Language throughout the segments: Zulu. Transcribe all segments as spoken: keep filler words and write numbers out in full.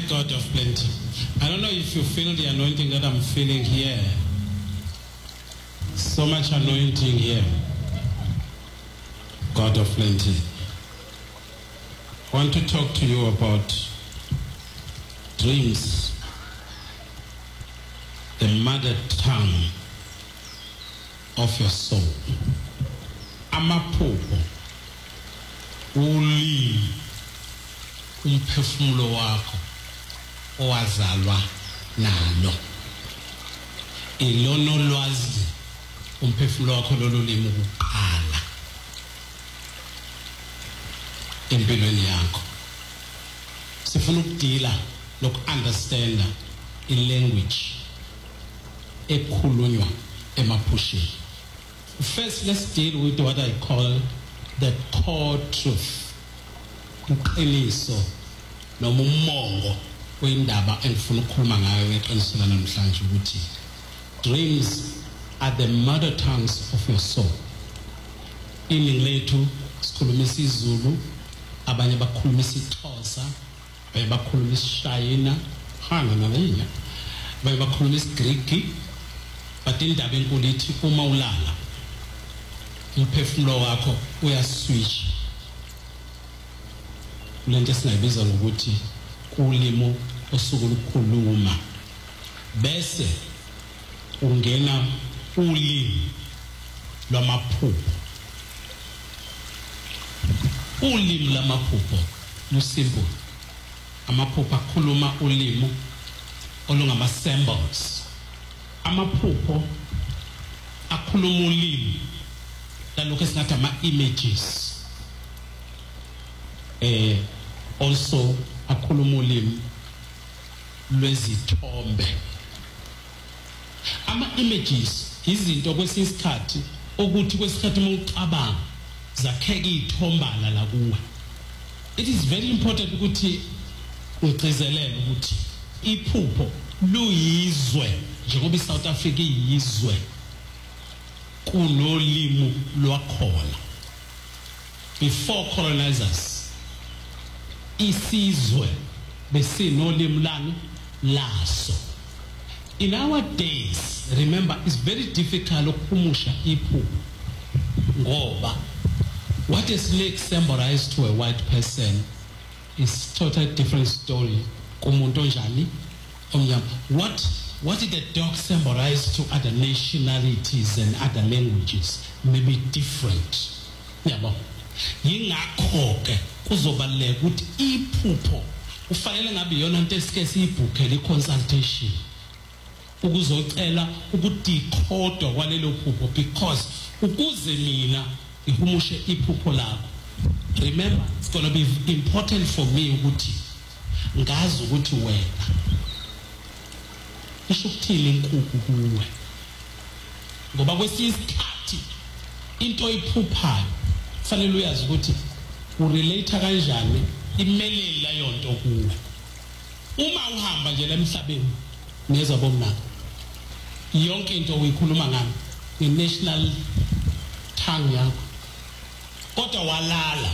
great God of plenty. I don't know if you feel the anointing that I'm feeling here. So much anointing here. God of plenty. I want to talk to you about dreams, the mother tongue of your soul. Amaphupho, ulimi, umphefumulo wakho owazalwa nalo. Ilono lwazi umphefumulo wakho lolu limi ukuqala empilweni yakho. Sifuna ukudila noku-understanda i-language ekhulunywa emaphusheni. First, let's deal with what I call the core truth. Uqiniso noma umongo wendaba engifuna ukukhuluma ngayo eqinisela namhlanje ukuthi dreams are the mother tongues of your soul. Iningi lethu sikhuluma isiZulu, abanye bakhuluma isiXhosa, abanye bakhuluma isiShayina, hana nalena, abanye bakhuluma isiGreek. But indaba enkulu ithi uma ulala umphefumulo wakho uyaswitch lento esinayibiza ngokuthi ulimo osuku lukhuluma, bese ungena ulimi lwamaphupho. Ulimi lwamaphupho lusimple. Amaphupho akhuluma ulimi olungama symbols. Amaphupho akhuluma ulimi lalokho esingathi ama-images. Eh, also akhuluma ulimi lwezithombe. Ama-images izinto kwesinye isikhathi ukuthi kwesikhathi uma ucabanga zakheka izithombala la kuwe. It is very important ukuthi ugcizelele ukuthi iphupho luyizwe njengoba iSouth Africa iyizwe kunolimi lwakhona. Before colonizers isizwe besinolimi lani laso. In our days, remember, it's very difficult ukuhumusha iphupho ngoba what is like symbolized to a white person is totally different story. Kumuntu onjani omnyama. What what did the dog symbolize to other nationalities and other languages may be different. Yabo. Yingakho ke kuzobaleka ukuthi iphupho ufanele ngabe yona into esike siyibhukhele i-consultation ukuzocela ukudecode kwalelo phupho, because ukuze mina ihumushe iphupho lakho. Remember, it's going to be important for me ukuthi ngazi ukuthi wena isho ukuthini inkukhu kuwe, ngoba kwesinye isikhathi into iphuphayo fanele uyazi ukuthi urelate kanjani imeleli layo nto kuwe. Uma uhamba nje emhlabeni neza bomnaka yonke into uyikhuluma ngami i-national tongue yakho, kodwa walala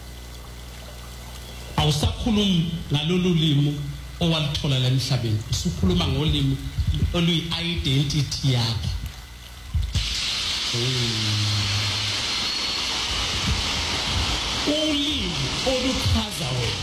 awusakhulumi ngalolu limi owalithola la emhlabeni, usukhuluma ngolimi oluyi-identity yakho. Ulimi oluchaza wena